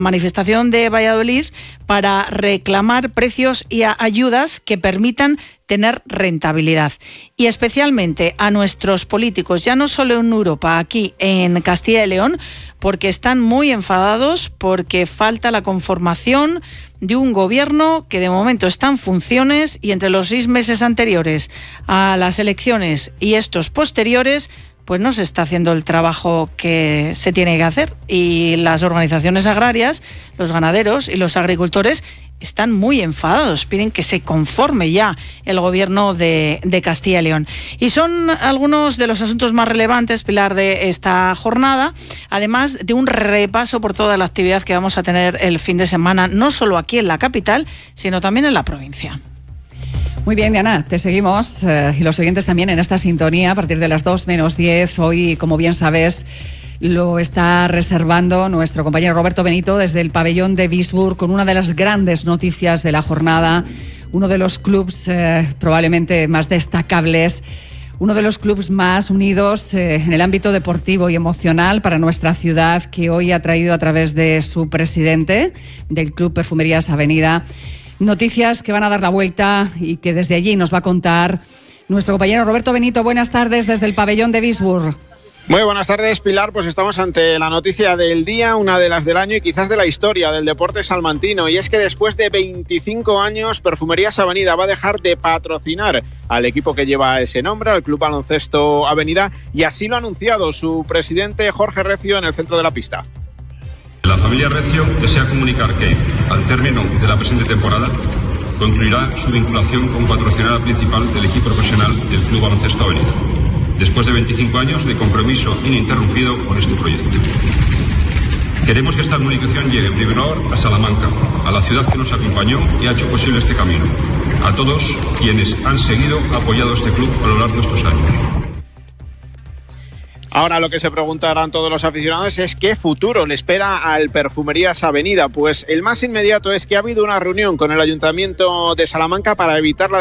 manifestación de Valladolid para reclamar precios y ayudas que permitan tener rentabilidad. Y especialmente a nuestros políticos, ya no solo en Europa, aquí en Castilla y León, porque están muy enfadados, porque falta la conformación de un gobierno que de momento está en funciones y entre los 6 meses anteriores a las elecciones y estos posteriores, pues no se está haciendo el trabajo que se tiene que hacer. Y las organizaciones agrarias, los ganaderos y los agricultores están muy enfadados, piden que se conforme ya el gobierno de Castilla y León. Y son algunos de los asuntos más relevantes, Pilar, de esta jornada, además de un repaso por toda la actividad que vamos a tener el fin de semana, no solo aquí en la capital, sino también en la provincia. Muy bien, Diana, te seguimos y los siguientes también en esta sintonía a partir de las 2 menos 10. Hoy, como bien sabes, lo está reservando nuestro compañero Roberto Benito desde el pabellón de Wismar con una de las grandes noticias de la jornada, uno de los clubs probablemente más destacables, uno de los clubs más unidos en el ámbito deportivo y emocional para nuestra ciudad, que hoy ha traído a través de su presidente del Club Perfumerías Avenida noticias que van a dar la vuelta y que desde allí nos va a contar nuestro compañero Roberto Benito. Buenas tardes desde el pabellón de Wismar. Muy buenas tardes, Pilar. Pues estamos ante la noticia del día, una de las del año y quizás de la historia del deporte salmantino. Y es que después de 25 años, Perfumerías Avenida va a dejar de patrocinar al equipo que lleva ese nombre, al Club Baloncesto Avenida, y así lo ha anunciado su presidente Jorge Recio en el centro de la pista. La familia Recio desea comunicar que, al término de la presente temporada, concluirá su vinculación como patrocinador principal del equipo profesional del Club Baloncesto Avenida, después de 25 años de compromiso ininterrumpido con este proyecto. Queremos que esta comunicación llegue en primer lugar a Salamanca, a la ciudad que nos acompañó y ha hecho posible este camino, a todos quienes han seguido apoyando este club a lo largo de estos años. Ahora lo que se preguntarán todos los aficionados es qué futuro le espera al Perfumerías Avenida. Pues el más inmediato es que ha habido una reunión con el Ayuntamiento de Salamanca para evitar la